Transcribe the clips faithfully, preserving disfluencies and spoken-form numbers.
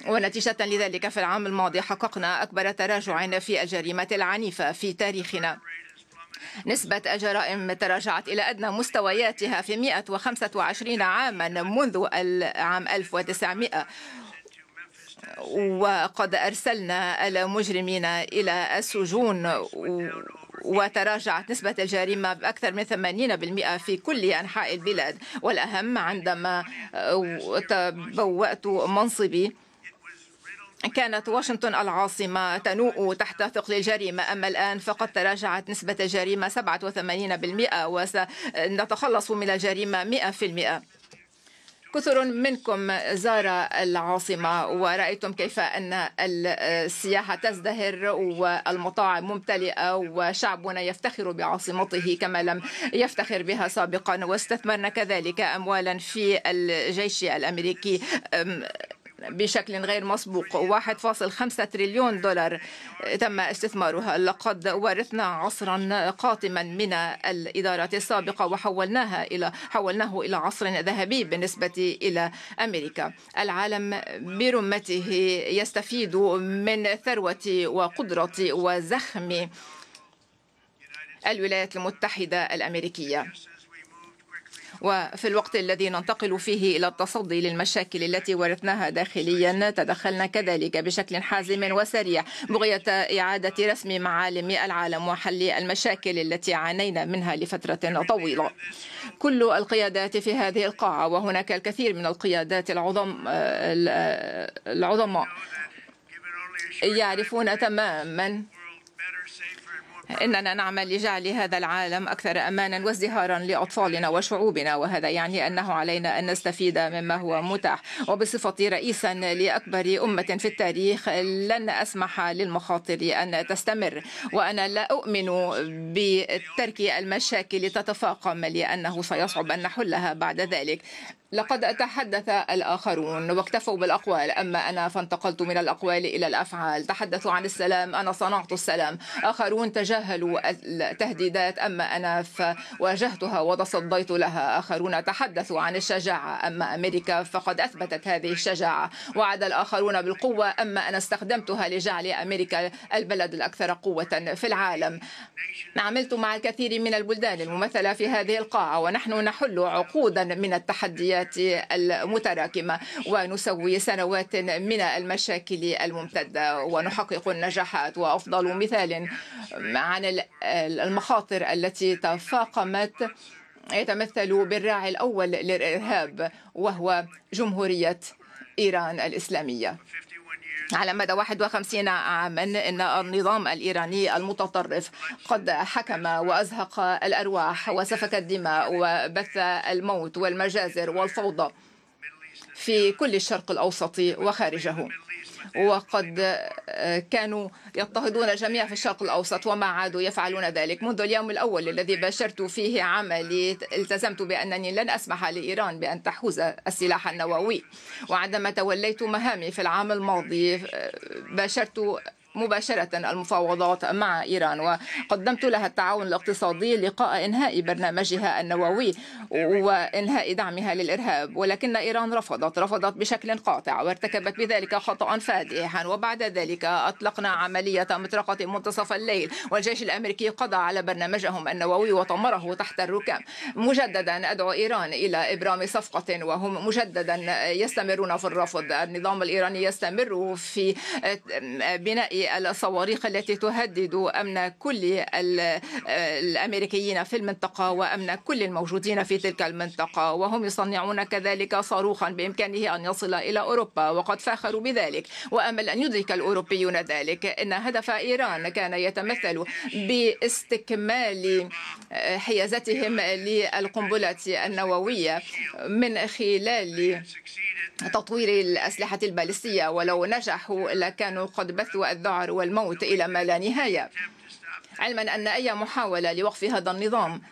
ونتيجة لذلك في العام الماضي حققنا أكبر تراجع في الجريمة العنيفة في تاريخنا. نسبة الجرائم تراجعت إلى أدنى مستوياتها في مئة وخمسة وعشرين عاما منذ العام ألف وتسعمئة، وقد أرسلنا المجرمين إلى السجون، وتراجعت نسبة الجريمة بأكثر من ثمانين بالمئة في كل أنحاء البلاد. والأهم عندما تبوأت منصبي كانت واشنطن العاصمة تنوء تحت ثقل الجريمة، أما الآن فقد تراجعت نسبة الجريمة سبعة وثمانين بالمئة وسنتخلص من الجريمة مئة بالمئة. كثر منكم زار العاصمة ورأيتم كيف أن السياحة تزدهر والمطاعم ممتلئة وشعبنا يفتخر بعاصمته كما لم يفتخر بها سابقا. واستثمرنا كذلك أموالا في الجيش الأمريكي بشكل غير مسبوق، واحد فاصلة خمسة تريليون دولار تم استثمارها. لقد ورثنا عصرا قاتما من الإدارة السابقة وحولناها إلى حولناه إلى عصر ذهبي بالنسبة إلى أمريكا. العالم برمته يستفيد من ثروة وقدرة وزخم الولايات المتحدة الأمريكية. وفي الوقت الذي ننتقل فيه إلى التصدي للمشاكل التي ورثناها داخليا تدخلنا كذلك بشكل حازم وسريع بغية إعادة رسم معالم العالم وحل المشاكل التي عانينا منها لفترة طويلة. كل القيادات في هذه القاعة وهناك الكثير من القيادات العظم العظماء يعرفون تماما إننا نعمل لجعل هذا العالم أكثر أمانا وازدهارا لأطفالنا وشعوبنا، وهذا يعني أنه علينا أن نستفيد مما هو متاح. وبصفتي رئيسا لأكبر أمة في التاريخ لن أسمح للمخاطر أن تستمر، وأنا لا أؤمن بترك المشاكل تتفاقم لأنه سيصعب أن نحلها بعد ذلك. لقد تحدث الآخرون واكتفوا بالأقوال، أما أنا فانتقلت من الأقوال إلى الأفعال. تحدثوا عن السلام، أنا صنعت السلام. آخرون تجاهلوا التهديدات، أما أنا فواجهتها وتصديت لها. آخرون تحدثوا عن الشجاعة، أما أمريكا فقد أثبتت هذه الشجاعة. وعد الآخرون بالقوة، أما أنا استخدمتها لجعل أمريكا البلد الأكثر قوة في العالم. عملت مع الكثير من البلدان الممثلة في هذه القاعة، ونحن نحل عقودا من التحديات المتراكمة ونسوي سنوات من المشاكل الممتدة ونحقق النجاحات. وأفضل مثال عن المخاطر التي تفاقمت يتمثل بالراعي الأول للإرهاب وهو جمهورية إيران الإسلامية. على مدى واحد وخمسين عاما إن النظام الإيراني المتطرف قد حكم وأزهق الأرواح وسفك الدماء وبث الموت والمجازر والفوضى في كل الشرق الأوسط وخارجه. وقد كانوا يضطهدون الجميع في الشرق الأوسط وما عادوا يفعلون ذلك. منذ اليوم الأول الذي باشرت فيه عملي التزمت بأنني لن أسمح لإيران بأن تحوز السلاح النووي. وعندما توليت مهامي في العام الماضي باشرت مباشرة المفاوضات مع إيران وقدمت لها التعاون الاقتصادي لقاء إنهاء برنامجها النووي وإنهاء دعمها للإرهاب، ولكن إيران رفضت رفضت بشكل قاطع وارتكبت بذلك خطأ فادحا. وبعد ذلك أطلقنا عملية مطرقة منتصف الليل، والجيش الأمريكي قضى على برنامجهم النووي وطمره تحت الركام. مجددا أدعو إيران إلى إبرام صفقة، وهم مجددا يستمرون في الرفض. النظام الإيراني يستمر في بناء الصواريخ التي تهدد أمن كل الأمريكيين في المنطقة وأمن كل الموجودين في تلك المنطقة، وهم يصنعون كذلك صاروخا بإمكانه أن يصل إلى أوروبا وقد فاخروا بذلك، وأمل أن يدرك الأوروبيون ذلك. إن هدف إيران كان يتمثل باستكمال حيازتهم للقنبلة النووية من خلال تطوير الأسلحة البالستية، ولو نجحوا لكانوا قد بثوا الذعر والموت إلى ما لا نهاية، علما أن أي محاولة لوقف هذا النظام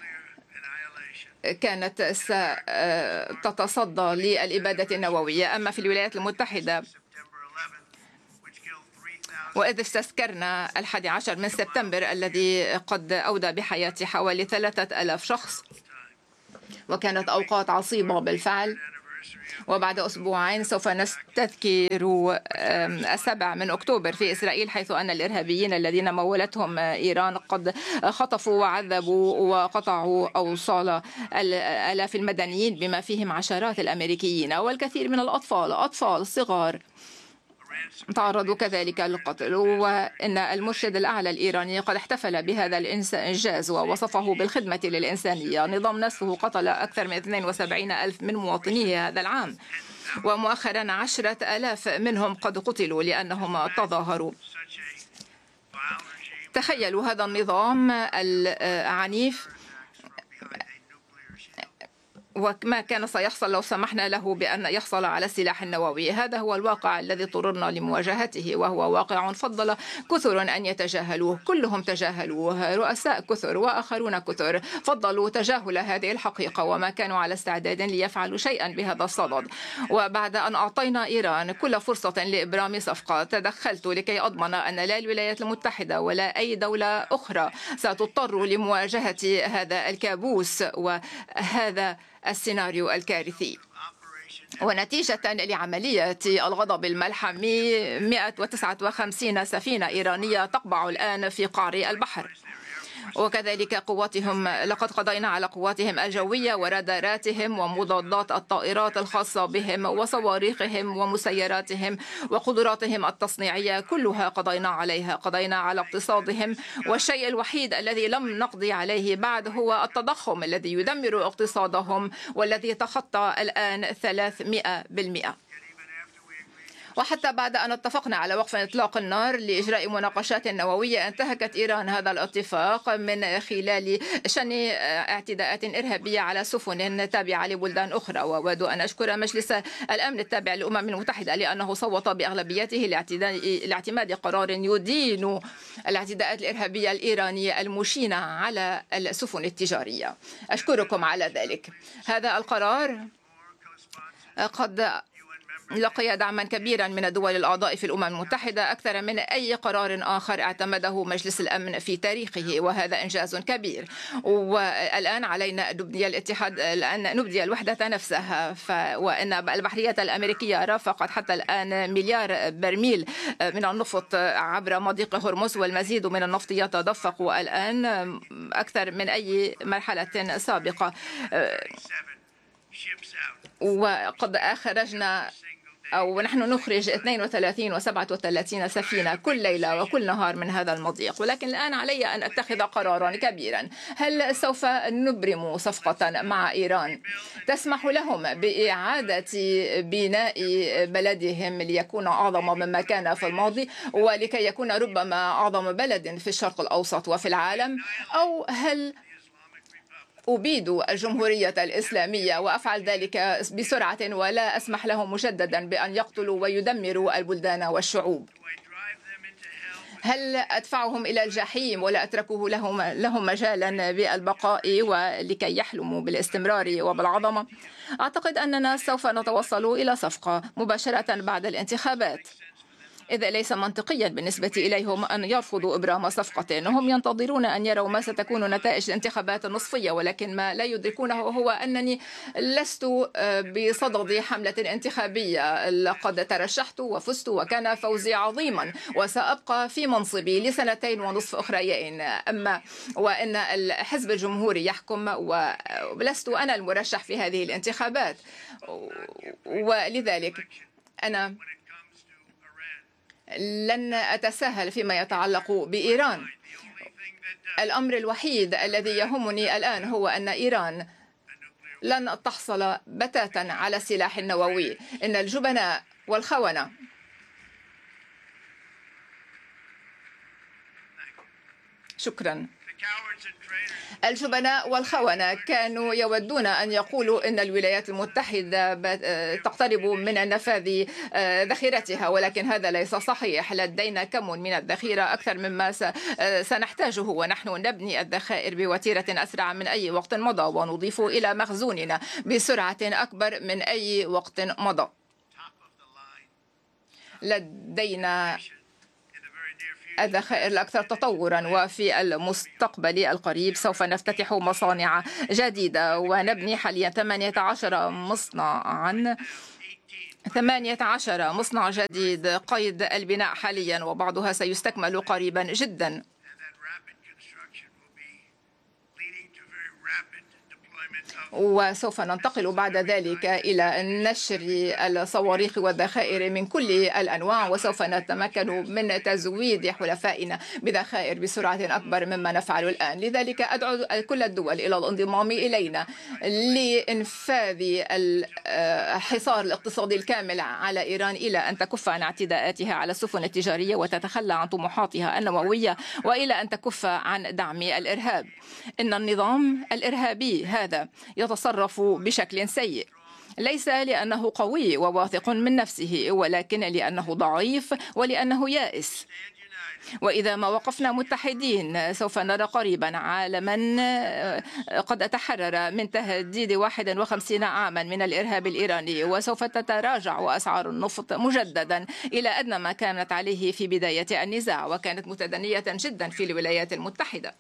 كانت ستتصدى للإبادة النووية. أما في الولايات المتحدة، وإذ استذكرنا الحادي عشر من سبتمبر الذي قد أودى بحياة حوالي ثلاثة آلاف شخص، وكانت أوقات عصيبة بالفعل، وبعد أسبوعين سوف نستذكر السابع من أكتوبر في إسرائيل، حيث أن الإرهابيين الذين مولتهم إيران قد خطفوا وعذبوا وقطعوا أوصال الآلاف المدنيين بما فيهم عشرات الأمريكيين والكثير من الأطفال أطفال صغار تعرضوا كذلك للقتل. وإن المرشد الأعلى الإيراني قد احتفل بهذا الإنجاز ووصفه بالخدمة للإنسانية. نظام نسفه قتل أكثر من اثنين وسبعين ألف من مواطنيه هذا العام، ومؤخرا عشرة آلاف منهم قد قتلوا لأنهم تظاهروا. تخيلوا هذا النظام العنيف وما كان سيحصل لو سمحنا له بأن يحصل على السلاح النووي. هذا هو الواقع الذي اضطررنا لمواجهته، وهو واقع فضل كثر أن يتجاهلوه. كلهم تجاهلوه، رؤساء كثر وآخرون كثر فضلوا تجاهل هذه الحقيقة وما كانوا على استعداد ليفعلوا شيئا بهذا الصدد. وبعد أن أعطينا إيران كل فرصة لإبرام صفقة، تدخلت لكي أضمن أن لا الولايات المتحدة ولا أي دولة أخرى ستضطر لمواجهة هذا الكابوس وهذا السيناريو الكارثي. ونتيجة لعملية الغضب الملحمي مئة وتسعة وخمسين سفينة إيرانية تقبع الآن في قعر البحر، وكذلك قواتهم. لقد قضينا على قواتهم الجوية وراداراتهم ومضادات الطائرات الخاصة بهم وصواريخهم ومسيراتهم وقدراتهم التصنيعية، كلها قضينا عليها. قضينا على اقتصادهم، والشيء الوحيد الذي لم نقضي عليه بعد هو التضخم الذي يدمر اقتصادهم والذي تخطى الآن ثلاثمئة بالمئة. وحتى بعد أن اتفقنا على وقف إطلاق النار لإجراء مناقشات نووية، انتهكت إيران هذا الاتفاق من خلال شن اعتداءات إرهابية على سفن تابعة لبلدان أخرى. وأود أن أشكر مجلس الأمن التابع للأمم المتحدة لأنه صوت بأغلبيته لاعتماد قرار يدين الاعتداءات الإرهابية الإيرانية المشينة على السفن التجارية. أشكركم على ذلك. هذا القرار قد لقي دعما كبيرا من الدول الأعضاء في الأمم المتحدة أكثر من أي قرار آخر اعتمده مجلس الأمن في تاريخه، وهذا إنجاز كبير. والآن علينا أن نبني الاتحاد، أن نبني الوحدة نفسها. ف... وأن البحرية الأمريكية رافقت حتى الآن مليار برميل من النفط عبر مضيق هرمز، والمزيد من النفط يتدفق الآن أكثر من أي مرحلة سابقة. وقد أخرجنا أو نحن نخرج اثنين وثلاثين وسبعة وثلاثين سفينة كل ليلة وكل نهار من هذا المضيق. ولكن الآن علي أن أتخذ قرارا كبيرا. هل سوف نبرم صفقة مع إيران تسمح لهم بإعادة بناء بلدهم ليكون أعظم مما كان في الماضي ولكي يكون ربما أعظم بلد في الشرق الأوسط وفي العالم، أو هل أبيد الجمهورية الإسلامية وأفعل ذلك بسرعة ولا أسمح لهم مجددا بأن يقتلوا ويدمروا البلدان والشعوب؟ هل أدفعهم إلى الجحيم ولا أتركه لهم لهم مجالا بالبقاء ولكي يحلموا بالاستمرار وبالعظمة؟ أعتقد أننا سوف نتوصل إلى صفقة مباشرة بعد الانتخابات، إذا ليس منطقيا بالنسبة إليهم أن يرفضوا إبرام صفقة. هم ينتظرون أن يروا ما ستكون نتائج الانتخابات النصفية، ولكن ما لا يدركونه هو أنني لست بصدد حملة انتخابية. لقد ترشحت وفزت وكان فوزي عظيما، وسأبقى في منصبي لسنتين ونصف أخريين. أما وأن الحزب الجمهوري يحكم ولست أنا المرشح في هذه الانتخابات، ولذلك أنا لن أتساهل فيما يتعلق بإيران. الأمر الوحيد الذي يهمني الآن هو أن إيران لن تحصل بتاتا على السلاح النووي. إن الجبناء والخونة شكرا الجبناء والخونة كانوا يودون أن يقولوا إن الولايات المتحدة تقترب من نفاذ ذخيرتها، ولكن هذا ليس صحيح. لدينا كم من الذخيرة أكثر مما سنحتاجه، ونحن نبني الذخائر بوتيرة أسرع من أي وقت مضى ونضيف إلى مخزوننا بسرعة أكبر من أي وقت مضى. لدينا الذخائر الأكثر تطورا، وفي المستقبل القريب سوف نفتتح مصانع جديدة ونبني حاليا ثمانية عشر مصنعا ثمانية عشر مصنع جديد قيد البناء حاليا، وبعضها سيستكمل قريبا جدا. وسوف ننتقل بعد ذلك إلى نشر الصواريخ والذخائر من كل الأنواع، وسوف نتمكن من تزويد حلفائنا بذخائر بسرعة أكبر مما نفعل الآن. لذلك أدعو كل الدول إلى الانضمام إلينا لإنفاذ الحصار الاقتصادي الكامل على إيران إلى أن تكف عن اعتداءاتها على السفن التجارية وتتخلى عن طموحاتها النووية، وإلى أن تكف عن دعم الإرهاب. إن النظام الإرهابي هذا يتصرف بشكل سيء، ليس لأنه قوي وواثق من نفسه، ولكن لأنه ضعيف ولأنه يائس. وإذا ما وقفنا متحدين سوف نرى قريبا عالما قد تحرر من تهديد واحد وخمسين عاما من الإرهاب الإيراني، وسوف تتراجع أسعار النفط مجددا إلى أدنى ما كانت عليه في بداية النزاع، وكانت متدنية جدا في الولايات المتحدة.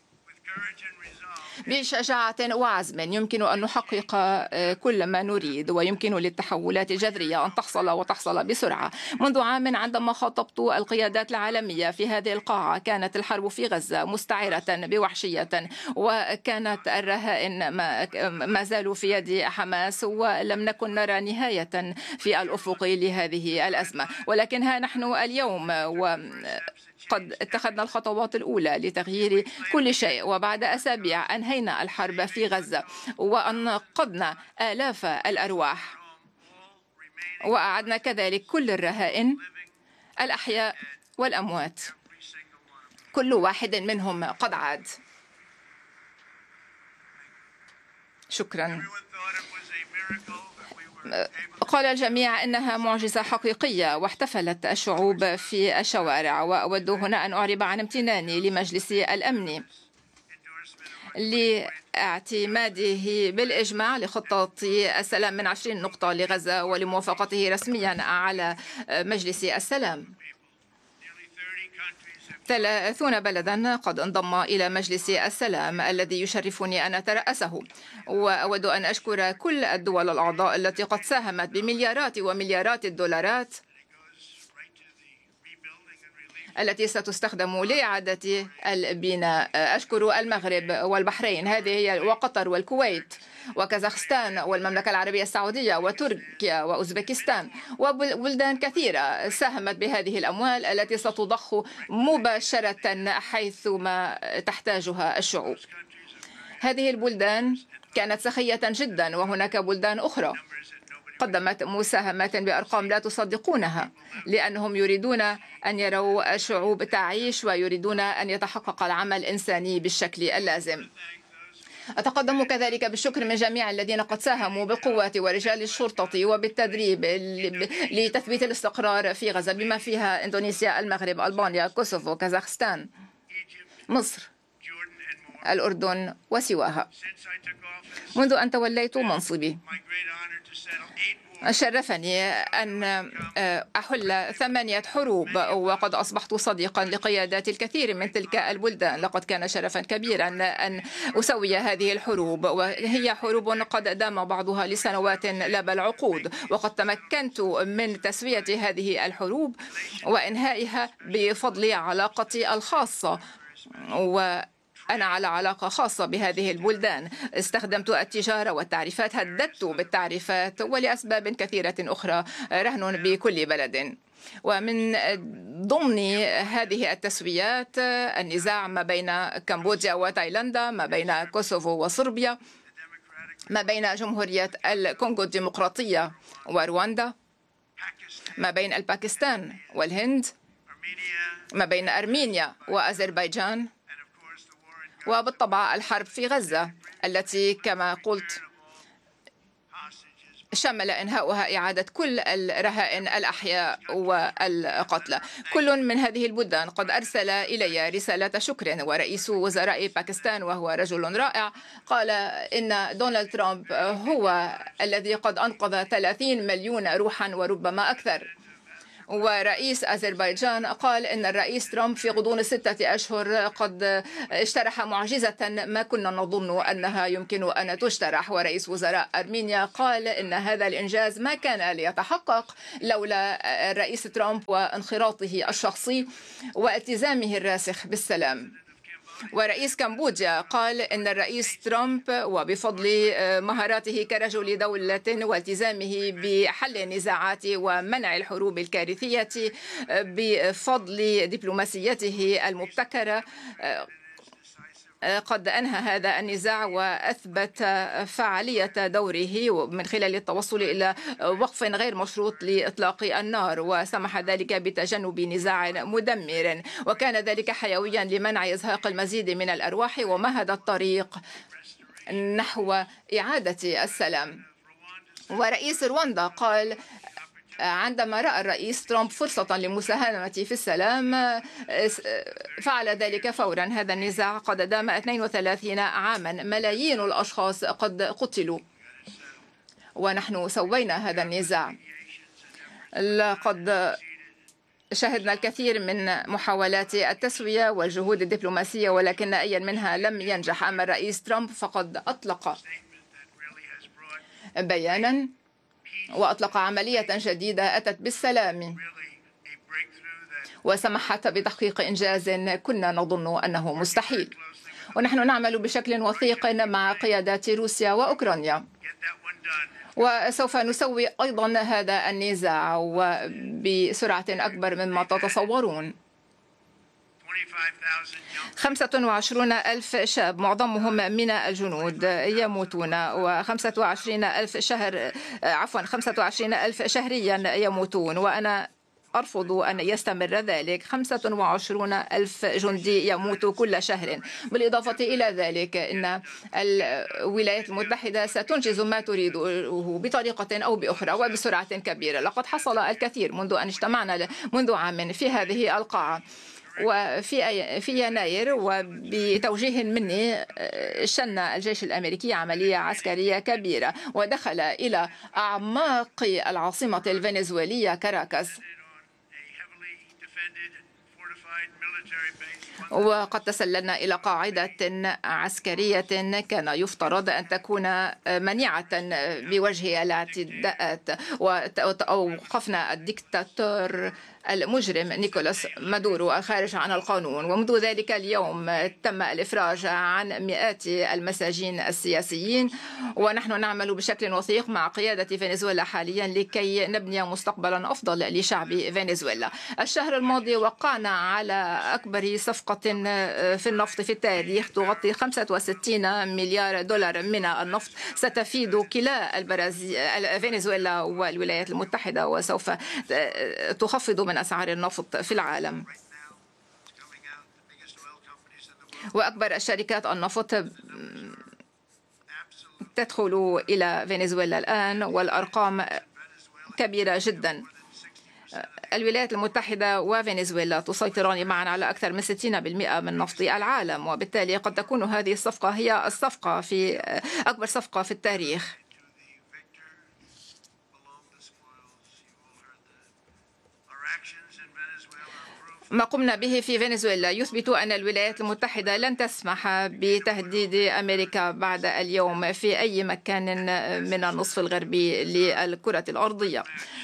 بشجاعة وعزم يمكن أن نحقق كل ما نريد، ويمكن للتحولات الجذرية أن تحصل وتحصل بسرعة. منذ عام عندما خاطبت القيادات العالمية في هذه القاعة كانت الحرب في غزة مستعرة بوحشية، وكانت الرهائن ما زالوا في يد حماس، ولم نكن نرى نهاية في الأفق لهذه الأزمة. ولكن ها نحن اليوم و قد اتخذنا الخطوات الأولى لتغيير كل شيء، وبعد أسابيع أنهينا الحرب في غزة وأنقذنا آلاف الأرواح، وأعدنا كذلك كل الرهائن الأحياء والأموات، كل واحد منهم قد عاد. شكرا. قال الجميع إنها معجزة حقيقية، واحتفلت الشعوب في الشوارع. وأود هنا أن أعرب عن امتناني لمجلس الأمن لاعتماده بالإجماع لخطة السلام من عشرين نقطة لغزة، ولموافقته رسميا على مجلس السلام. ثلاثون بلدا قد انضم إلى مجلس السلام الذي يشرفني أن أترأسه، وأود أن أشكر كل الدول الأعضاء التي قد ساهمت بمليارات ومليارات الدولارات التي ستستخدم لإعادة البناء. أشكر المغرب والبحرين هذه هي وقطر والكويت وكازاخستان والمملكة العربية السعودية وتركيا وأوزبكستان وبلدان كثيرة ساهمت بهذه الأموال التي ستضخ مباشرة حيثما تحتاجها الشعوب. هذه البلدان كانت سخية جدا، وهناك بلدان أخرى قدمت مساهمات بأرقام لا تصدقونها، لأنهم يريدون أن يروا الشعوب تعيش ويريدون أن يتحقق العمل الإنساني بالشكل اللازم. أتقدم كذلك بالشكر من جميع الذين قد ساهموا بالقوات ورجال الشرطة وبالتدريب لتثبيت الاستقرار في غزة، بما فيها إندونيسيا، المغرب، ألبانيا، كوسوفو، كازاخستان، مصر، الأردن وسواها. منذ أن توليت منصبي شرفني أن أحل ثمانية حروب، وقد أصبحت صديقا لقيادات الكثير من تلك البلدان. لقد كان شرفا كبيرا أن أسوي هذه الحروب، وهي حروب قد دام بعضها لسنوات لا بل عقود، وقد تمكنت من تسوية هذه الحروب وإنهائها بفضل علاقتي الخاصة، و أنا على علاقة خاصة بهذه البلدان. استخدمت التجارة والتعريفات، هددت بالتعريفات، ولأسباب كثيرة أخرى رهن بكل بلد. ومن ضمن هذه التسويات النزاع ما بين كمبوديا وتايلاندا، ما بين كوسوفو وصربيا، ما بين جمهورية الكونغو الديمقراطية ورواندا، ما بين الباكستان والهند، ما بين أرمينيا وأذربيجان، وبالطبع الحرب في غزة التي كما قلت شمل إنهاؤها إعادة كل الرهائن الأحياء والقتلى. كل من هذه البلدان قد أرسل إلي رسالة شكر، ورئيس وزراء باكستان وهو رجل رائع قال إن دونالد ترامب هو الذي قد أنقذ ثلاثين مليون روحا وربما أكثر، ورئيس أذربيجان قال إن الرئيس ترامب في غضون ستة أشهر قد اجترح معجزة ما كنا نظن أنها يمكن أن تجترح. ورئيس وزراء أرمينيا قال إن هذا الإنجاز ما كان ليتحقق لولا الرئيس ترامب وانخراطه الشخصي والتزامه الراسخ بالسلام. ورئيس كمبوديا قال إن الرئيس ترامب وبفضل مهاراته كرجل دولة والتزامه بحل النزاعات ومنع الحروب الكارثية بفضل دبلوماسيته المبتكرة قد أنهى هذا النزاع وأثبت فعالية دوره من خلال التوصل إلى وقف غير مشروط لإطلاق النار، وسمح ذلك بتجنب نزاع مدمر، وكان ذلك حيويا لمنع إزهاق المزيد من الأرواح ومهد الطريق نحو إعادة السلام. ورئيس رواندا قال عندما رأى الرئيس ترامب فرصة للمساهمة في السلام فعل ذلك فورا. هذا النزاع قد دام اثنين وثلاثين عاما، ملايين الأشخاص قد قتلوا ونحن سوينا هذا النزاع. لقد شهدنا الكثير من محاولات التسوية والجهود الدبلوماسية ولكن أي منها لم ينجح. أما الرئيس ترامب فقد أطلق بيانا وأطلق عملية جديدة أتت بالسلام وسمحت بتحقيق إنجاز كنا نظن أنه مستحيل. ونحن نعمل بشكل وثيق مع قيادات روسيا وأوكرانيا وسوف نسوي أيضا هذا النزاع وبسرعة أكبر مما تتصورون. خمسة وعشرون ألف شاب معظمهم من الجنود يموتون وخمسة وعشرين ألف شهر عفوا خمسة وعشرين ألف شهريا يموتون، وأنا أرفض أن يستمر ذلك. خمسة وعشرون ألف جندي يموت كل شهر. بالإضافة إلى ذلك إن الولايات المتحدة ستنجز ما تريده بطريقة أو بأخرى وبسرعة كبيرة. لقد حصل الكثير منذ أن اجتمعنا منذ عام في هذه القاعة، وفي في يناير وبتوجيه مني شن الجيش الأمريكي عملية عسكرية كبيرة ودخل إلى أعماق العاصمة الفنزويلية كاراكاس، وقد تسللنا إلى قاعدة عسكرية كان يفترض أن تكون منيعة بوجه الاعتداءات، وأوقفنا الدكتاتور المجرم نيكولاس مادورو الخارج عن القانون. ومنذ ذلك اليوم تم الإفراج عن مئات المساجين السياسيين، ونحن نعمل بشكل وثيق مع قيادة فنزويلا حاليا لكي نبني مستقبلا أفضل لشعب فنزويلا. الشهر الماضي وقعنا على أكبر صفقة في النفط في التاريخ تغطي خمسة وستين مليار دولار من النفط، ستفيد كلا البرازيل فنزويلا والولايات المتحدة وسوف تخفض من أسعار النفط في العالم. وأكبر الشركات النفط تدخل إلى فنزويلا الآن والأرقام كبيرة جدا. الولايات المتحدة وفنزويلا تسيطران معا على أكثر من ستين بالمئة من نفط العالم، وبالتالي قد تكون هذه الصفقة هي الصفقة في أكبر صفقة في التاريخ. ما قمنا به في فنزويلا يثبت أن الولايات المتحدة لن تسمح بتهديد أمريكا بعد اليوم في أي مكان من النصف الغربي للكرة الأرضية،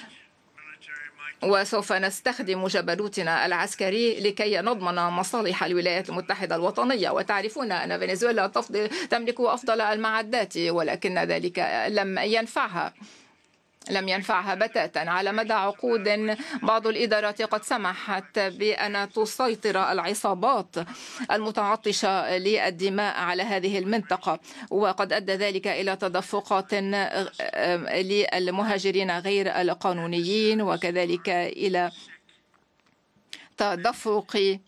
وسوف نستخدم جبروتنا العسكري لكي نضمن مصالح الولايات المتحدة الوطنية. وتعرفون أن فنزويلا تملك أفضل المعدات ولكن ذلك لم ينفعها لم ينفعها بتاتا. على مدى عقود بعض الإدارات قد سمحت بأن تسيطر العصابات المتعطشة للدماء على هذه المنطقة، وقد أدى ذلك إلى تدفقات للمهاجرين غير القانونيين وكذلك إلى تدفق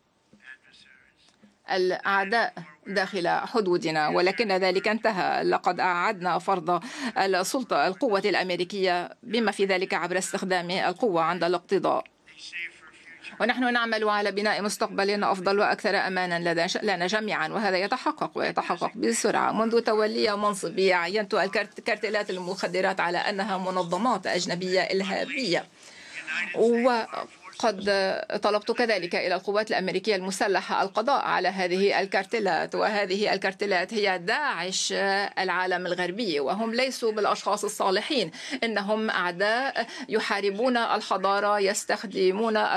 الأعداء داخل حدودنا، ولكن ذلك انتهى. لقد أعدنا فرض السلطة القوة الأمريكية بما في ذلك عبر استخدام القوة عند الاقتضاء، ونحن نعمل على بناء مستقبل أفضل وأكثر أمانا لنا جميعا، وهذا يتحقق ويتحقق بسرعة. منذ تولي منصبي عينت كارتيلات المخدرات على أنها منظمات أجنبية إرهابية، قد طلبت كذلك إلى القوات الأمريكية المسلحة القضاء على هذه الكارتلات، وهذه الكارتلات هي داعش العالم الغربي، وهم ليسوا بالأشخاص الصالحين، إنهم أعداء يحاربون الحضارة، يستخدمون